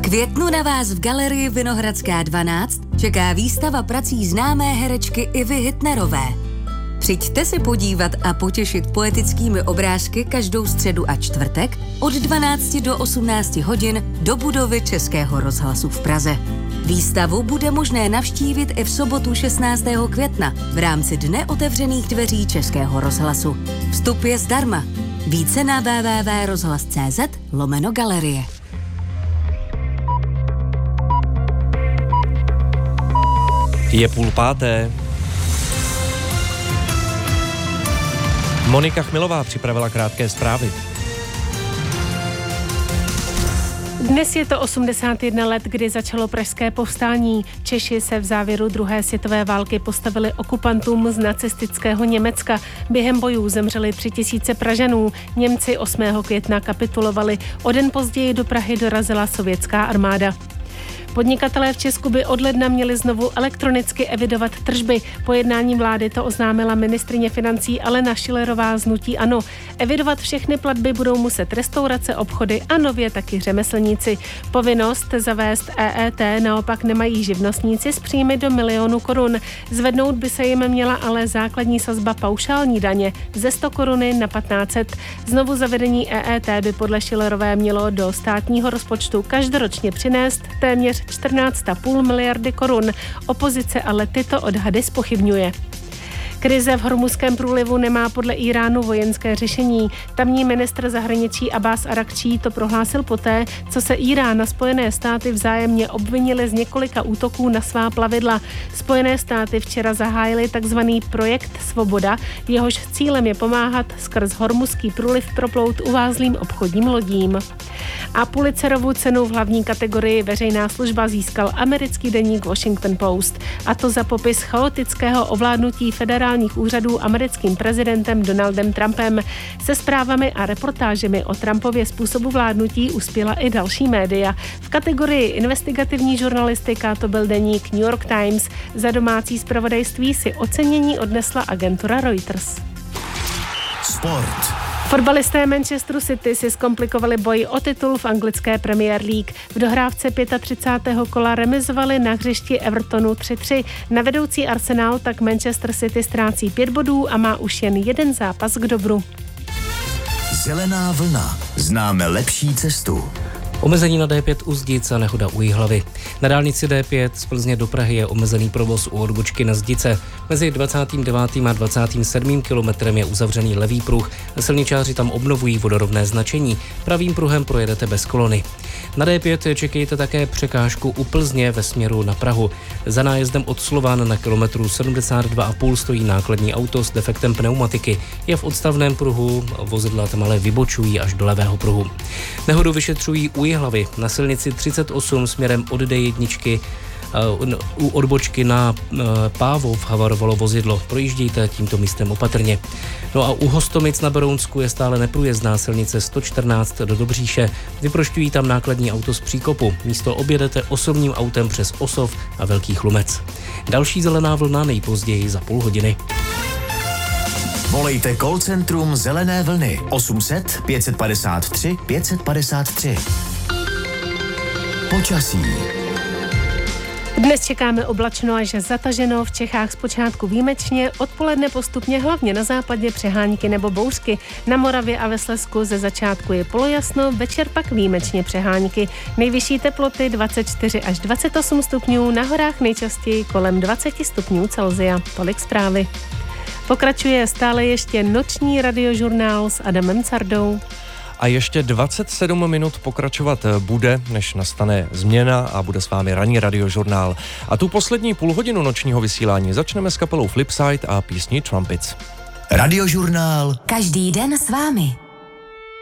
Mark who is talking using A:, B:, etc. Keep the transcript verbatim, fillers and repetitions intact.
A: květnu na vás v galerii Vinohradská dvanáct čeká výstava prací známé herečky Ivy Hitnerové. Přijďte se podívat a potěšit poetickými obrázky každou středu a čtvrtek od dvanácti do osmnácti hodin do budovy Českého rozhlasu v Praze. Výstavu bude možné navštívit i v sobotu šestnáctého května v rámci Dne otevřených dveří Českého rozhlasu. Vstup je zdarma. Více na w w w tečka rozhlas tečka c z lomeno galerie.
B: Je půl páté. Monika Chmilová připravila krátké zprávy.
C: Dnes je to osmdesát jedna let, kdy začalo pražské povstání. Češi se v závěru druhé světové války postavili okupantům z nacistického Německa. Během bojů zemřeli tři tisíce Pražanů. Němci osmého května kapitulovali. O den později do Prahy dorazila sovětská armáda. Podnikatelé v Česku by od ledna měli znovu elektronicky evidovat tržby. Po jednání vlády to oznámila ministryně financí Alena Schillerová z hnutí ANO. Evidovat všechny platby budou muset restaurace, obchody a nově taky řemeslníci. Povinnost zavést E E T naopak nemají živnostníci s příjmy do milionu korun. Zvednout by se jim měla ale základní sazba paušální daně ze sto koruny na patnáct set. Znovu zavedení E E T by podle Schillerové mělo do státního rozpočtu každoročně přinést téměř čtrnáct celá pět miliardy korun. Opozice ale tyto odhady zpochybňuje. Krize v Hormuzském průlivu nemá podle Íránu vojenské řešení. Tamní ministr zahraničí Abbas Arakčí to prohlásil poté, co se Írán a Spojené státy vzájemně obvinili z několika útoků na svá plavidla. Spojené státy včera zahájily takzvaný projekt Svoboda, jehož cílem je pomáhat skrz Hormuzský průliv proplout uvázlým obchodním lodím. A Pulitzerovu cenu v hlavní kategorii veřejná služba získal americký deník Washington Post. A to za popis chaotického ovládnutí federálních úřadů americkým prezidentem Donaldem Trumpem. Se zprávami a reportážemi o Trumpově způsobu vládnutí uspěla i další média. V kategorii investigativní žurnalistika to byl deník New York Times. Za domácí zpravodajství si ocenění odnesla agentura Reuters.
D: Sport.
C: Fotbalisté Manchesteru City si zkomplikovali boj o titul v anglické Premier League. V dohrávce třicátého pátého kola remizovali na hřišti Evertonu tři tři. Na vedoucí Arsenal tak Manchester City ztrácí pět bodů a má už jen jeden zápas k dobru.
D: Zelená vlna. Známe lepší cestu.
B: Omezení na D pět u Zdic a nehoda u Jihlavy. Na dálnici D pět z Plzně do Prahy je omezený provoz u odbočky na Zdice. Mezi dvacátým devátým a dvacátým sedmým kilometrem je uzavřený levý pruh. Silničáři tam obnovují vodorovné značení. Pravým pruhem projedete bez kolony. Na D pět čekejte také překážku u Plzně ve směru na Prahu. Za nájezdem od Slovan na kilometru sedmdesát dva a půl stojí nákladní auto s defektem pneumatiky. Je v odstavném pruhu, vozidla tam ale vybočují až do levého pruhu. Nehodu vyšetřují u Jihlavy. Na silnici třicet osm směrem od D jedna u odbočky na Pávov havarovalo vozidlo. Projíždějte tímto místem opatrně. No a u Hostomic na Berounsku je stále neprůjezdná silnice sto čtrnáct do Dobříše. Vyprošťují tam nákladní auto z příkopu. Místo objedete osobním autem přes Osov a Velký Chlumec. Další zelená vlna nejpozději za půl hodiny.
D: Volejte call centrum Zelené vlny osm set pět padesát tři pět padesát tři. Počasí.
C: Dnes čekáme oblačno až zataženo, v Čechách zpočátku výjimečně, odpoledne postupně hlavně na západě přehánky nebo bouřky. Na Moravě a ve Slezsku ze začátku je polojasno, večer pak výjimečně přehánky. Nejvyšší teploty dvacet čtyři až dvacet osm stupňů, na horách nejčastěji kolem dvacet stupňů Celsia. Tolik zprávy. Pokračuje stále ještě noční radiožurnál s Adamem Cardou.
B: A ještě dvacet sedm minut pokračovat bude, než nastane změna a bude s vámi ranní radiožurnál. A tu poslední půl hodinu nočního vysílání začneme s kapelou Flipside a písní Trumpets.
D: Radiožurnál.
A: Každý den s vámi.